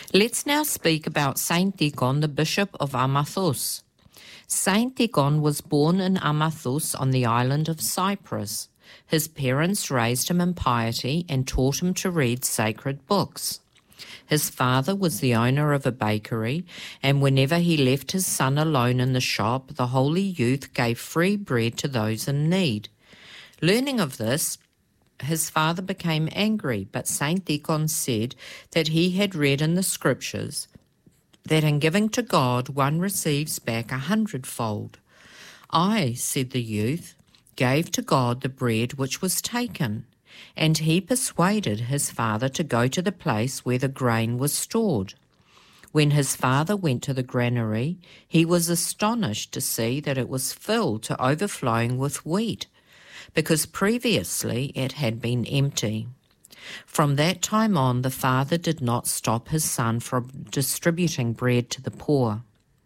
Let's now speak about Saint Digon, the Bishop of Amathus. Saint Digon was born in Amathus on the island of Cyprus. His parents raised him in piety and taught him to read sacred books. His father was the owner of a bakery, and whenever he left his son alone in the shop, the holy youth gave free bread to those in need. Learning of this, his father became angry, but Saint Digon said that he had read in the scriptures that in giving to God one receives back 100-fold. I, said the youth, gave to God the bread which was taken, and he persuaded his father to go to the place where the grain was stored. When his father went to the granary, he was astonished to see that it was filled to overflowing with wheat, because previously it had been empty. From that time on, the father did not stop his son from distributing bread to the poor.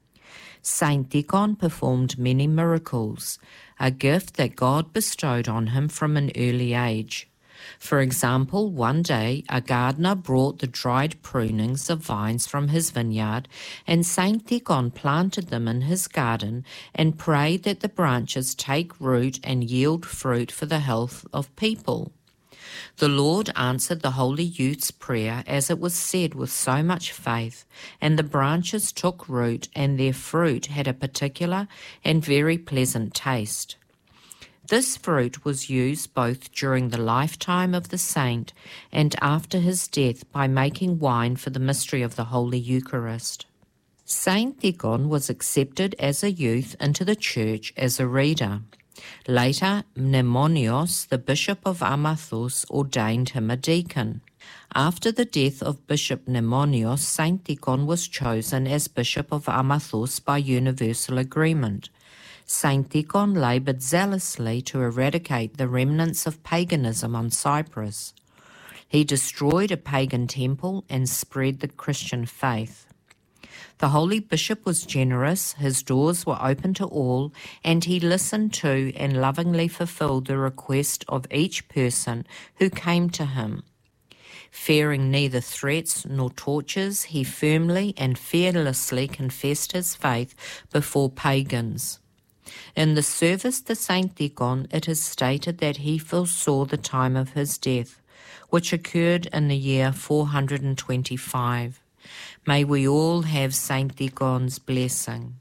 Saint Digon performed many miracles, a gift that God bestowed on him from an early age. For example, one day a gardener brought the dried prunings of vines from his vineyard, and Saint Digon planted them in his garden and prayed that the branches take root and yield fruit for the health of people. The Lord answered the holy youth's prayer, as it was said with so much faith, and the branches took root, and their fruit had a particular and very pleasant taste. This fruit was used both during the lifetime of the saint and after his death by making wine for the mystery of the Holy Eucharist. Saint Digon was accepted as a youth into the church as a reader. Later, Mnemonios, the Bishop of Amathus, ordained him a deacon. After the death of Bishop Mnemonios, Saint Digon was chosen as Bishop of Amathus by universal agreement. Saint Digon laboured zealously to eradicate the remnants of paganism on Cyprus. He destroyed a pagan temple and spread the Christian faith. The holy bishop was generous, his doors were open to all, and he listened to and lovingly fulfilled the request of each person who came to him. Fearing neither threats nor tortures, he firmly and fearlessly confessed his faith before pagans. In the service to Saint Digon, it is stated that he foresaw the time of his death, which occurred in the year 425. May we all have Saint Digon's blessing.